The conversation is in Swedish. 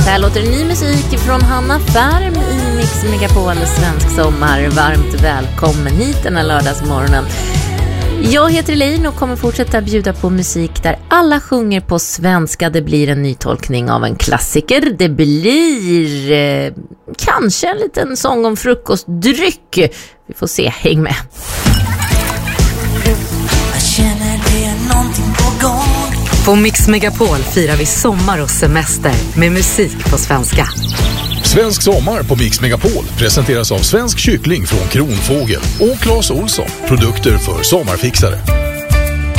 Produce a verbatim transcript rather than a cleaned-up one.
Här låter ny musik från Hanna Färm i Mix Megapol Svensk sommar. Varmt välkommen hit den här lördagsmorgonen. Jag heter Elaine och kommer fortsätta bjuda på musik där alla sjunger på svenska. Det blir en nytolkning av en klassiker. Det blir eh, kanske en liten sång om frukostdryck. Vi får se, häng med. Jag känner det är någonting på gång. På Mix Megapol firar vi sommar och semester med musik på svenska. Svensk sommar på Mix Megapol presenteras av Svensk kyckling från Kronfågel och Claes Olsson, produkter för sommarfixare.